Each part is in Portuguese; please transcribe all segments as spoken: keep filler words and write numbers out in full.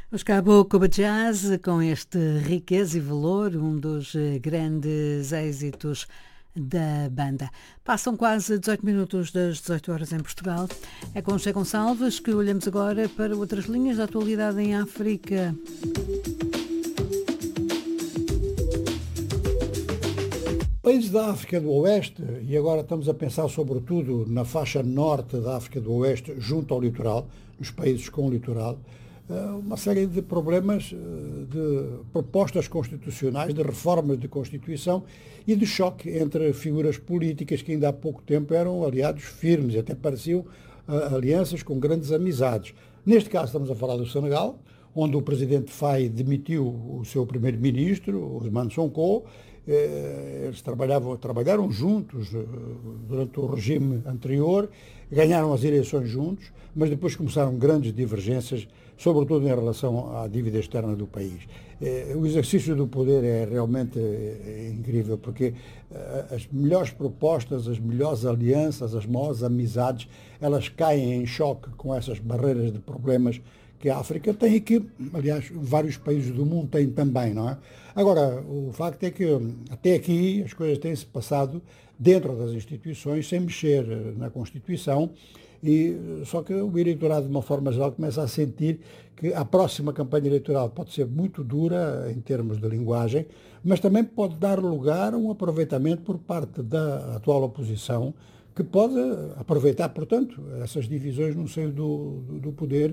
Os Cabo Cuba Jazz, com este Riqueza e Valor, um dos grandes êxitos da banda. Passam quase dezoito minutos das dezoito horas em Portugal. É com José Gonçalves que olhamos agora para outras linhas da atualidade em África. Países da África do Oeste, e agora estamos a pensar sobretudo na faixa norte da África do Oeste, junto ao litoral, nos países com litoral, uma série de problemas, de propostas constitucionais, de reformas de Constituição e de choque entre figuras políticas que ainda há pouco tempo eram aliados firmes e até pareciam alianças com grandes amizades. Neste caso estamos a falar do Senegal, onde o presidente Faye demitiu o seu primeiro-ministro, Ousmane Sonko. Eles trabalhavam, trabalharam juntos durante o regime anterior, ganharam as eleições juntos, mas depois começaram grandes divergências, sobretudo em relação à dívida externa do país. O exercício do poder é realmente incrível, porque as melhores propostas, as melhores alianças, as maiores amizades, elas caem em choque com essas barreiras de problemas que a África tem e que, aliás, vários países do mundo têm também, não é? Agora, o facto é que até aqui as coisas têm-se passado dentro das instituições, sem mexer na Constituição, e só que o eleitorado, de uma forma geral, começa a sentir que a próxima campanha eleitoral pode ser muito dura em termos de linguagem, mas também pode dar lugar a um aproveitamento por parte da atual oposição, que pode aproveitar, portanto, essas divisões no seio do, do, do poder,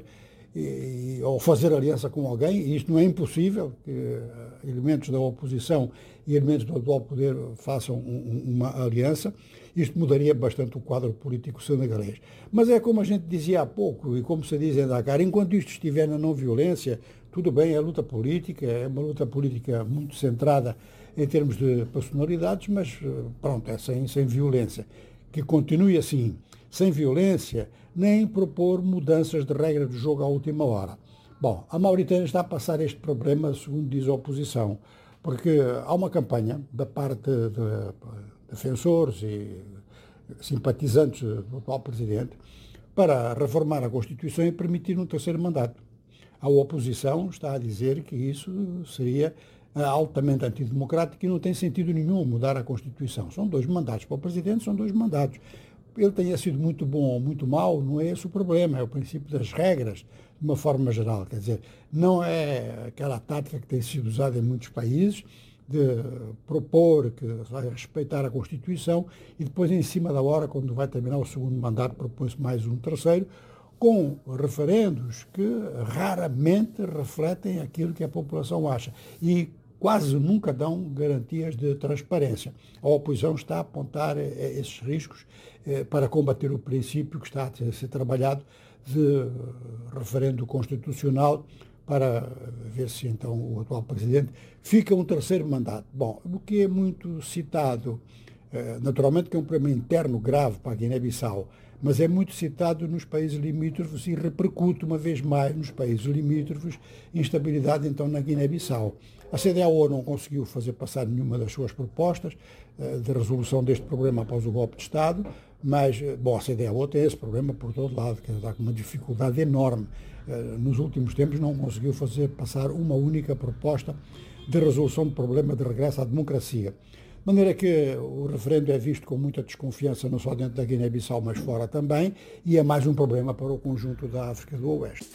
E, ou fazer aliança com alguém, e isto não é impossível, que elementos da oposição e elementos do atual poder façam um, uma aliança. Isto mudaria bastante o quadro político senegalês. Mas é como a gente dizia há pouco, e como se diz em Dakar, enquanto isto estiver na não violência, tudo bem, é luta política, é uma luta política muito centrada em termos de personalidades, mas pronto, é sem, sem violência. Que continue assim, sem violência, nem propor mudanças de regra do jogo à última hora. Bom, a Mauritânia está a passar este problema, segundo diz a oposição, porque há uma campanha da parte de defensores e simpatizantes do atual presidente para reformar a Constituição e permitir um terceiro mandato. A oposição está a dizer que isso seria altamente antidemocrático e não tem sentido nenhum mudar a Constituição. São dois mandatos para o presidente, são dois mandatos. Ele tenha sido muito bom ou muito mau, não é esse o problema, é o princípio das regras, de uma forma geral. Quer dizer, não é aquela tática que tem sido usada em muitos países, de propor que vai respeitar a Constituição e depois, em cima da hora, quando vai terminar o segundo mandato, propõe-se mais um terceiro, com referendos que raramente refletem aquilo que a população acha. E quase nunca dão garantias de transparência. A oposição está a apontar esses riscos para combater o princípio que está a ser trabalhado de referendo constitucional para ver se então o atual presidente fica um terceiro mandato. Bom, o que é muito citado, naturalmente que é um problema interno grave para a Guiné-Bissau, mas é muito citado nos países limítrofes e repercute uma vez mais nos países limítrofes instabilidade então na Guiné-Bissau. A C D A O não conseguiu fazer passar nenhuma das suas propostas uh, de resolução deste problema após o golpe de Estado, mas, bom, a C D A O tem esse problema por todo lado, que está com uma dificuldade enorme. Uh, nos últimos tempos não conseguiu fazer passar uma única proposta de resolução do problema de regresso à democracia. De maneira que o referendo é visto com muita desconfiança, não só dentro da Guiné-Bissau, mas fora também, e é mais um problema para o conjunto da África do Oeste.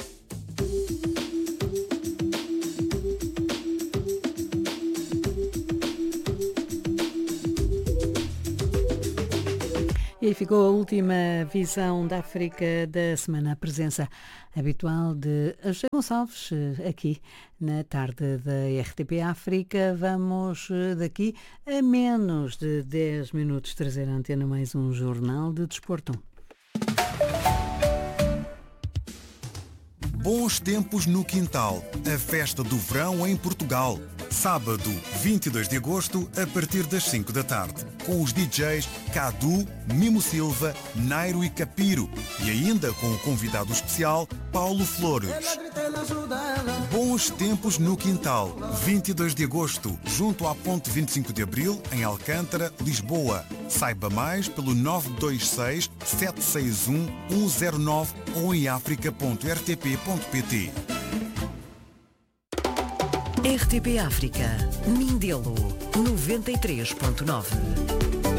E aí ficou a última visão da África da semana. A presença habitual de José Gonçalves aqui na tarde da R T P África. Vamos daqui a menos de dez minutos trazer à antena mais um jornal de desporto. Bons tempos no quintal. A festa do verão em Portugal. Sábado, vinte e dois de agosto, a partir das cinco da tarde. Com os D Js Cadu, Mimo Silva, Nairo e Capiro. E ainda com o convidado especial, Paulo Flores. Bons tempos no quintal. vinte e dois de agosto, junto à Ponte vinte e cinco de Abril, em Alcântara, Lisboa. Saiba mais pelo nove dois seis, sete seis um, um zero nove ou em africa ponto r t p ponto p t. R T P África, Mindelo, noventa e três ponto nove.